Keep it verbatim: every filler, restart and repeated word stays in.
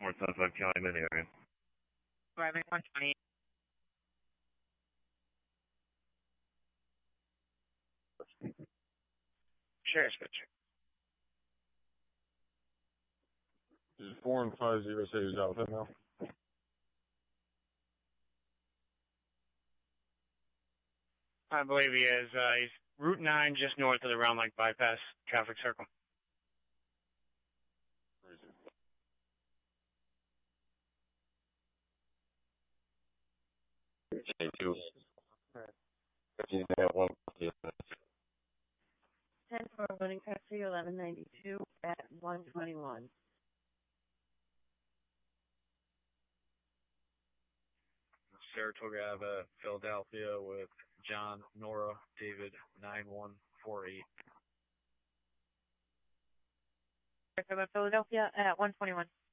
four seven five Calumet area. Driving one twenty. Sure, switch. Is four and five zero six Alpha now? I believe he is. Uh, he's Route nine, just north of the Round Lake Bypass traffic circle. Two. ten for running taxi eleven ninety-two at one twenty-one. Saratoga Ave, Philadelphia with John, Nora, David, nine one four eight. Philadelphia at one twenty-one.